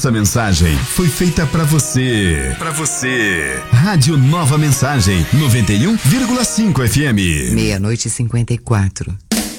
Essa mensagem foi feita pra você. Pra você. Rádio Nova Mensagem, 91,5 FM. 00:54.